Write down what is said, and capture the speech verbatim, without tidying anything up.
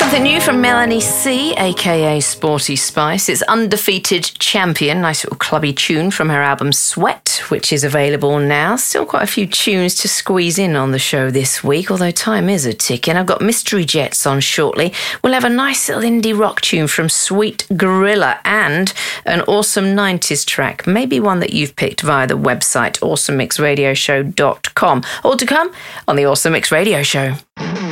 Something new from Melanie C, aka Sporty Spice. It's Undefeated Champion, nice little clubby tune from her album Sweat, which is available now. Still quite a few tunes to squeeze in on the show this week, although time is a ticking. I've got Mystery Jets on shortly. We'll have a nice little indie rock tune from Sweet Gorilla and an awesome nineties track, maybe one that you've picked via the website awesome mix radio show dot com. All to come on the Awesome Mix Radio Show.